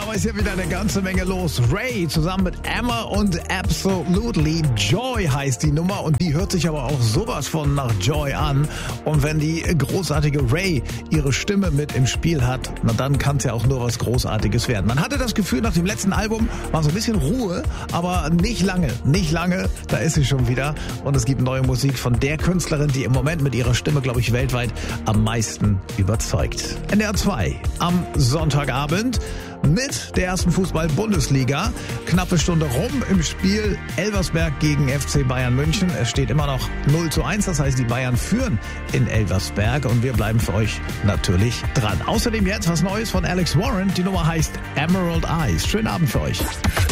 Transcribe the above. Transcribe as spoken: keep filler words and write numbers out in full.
aber ist ja wieder eine ganze Menge los. Ray zusammen mit Emma und Absolutely. Joy heißt die Nummer und die hört sich aber auch sowas von nach Joy an. Und wenn die großartige Ray ihre Stimme mit im Spiel hat, na dann kann es ja auch nur was Großartiges werden. Man hatte das Gefühl, nach dem letzten Album war so ein bisschen Ruhe, aber nicht lange, nicht lange, da ist sie schon wieder. Und es gibt neue Musik von der Künstlerin, die im Moment mit ihrer Stimme, glaube ich, weltweit am meisten überzeugt. N D R zwei am Sonntagabend mit der ersten Fußball-Bundesliga. Knappe Stunde rum im Spiel Elversberg gegen F C Bayern München. Es steht immer noch null zu eins, das heißt, die Bayern führen in Elversberg und wir bleiben für euch natürlich dran. Außerdem jetzt was Neues von Alex Warren. Die Nummer heißt Emerald Eyes. Schönen Abend für euch.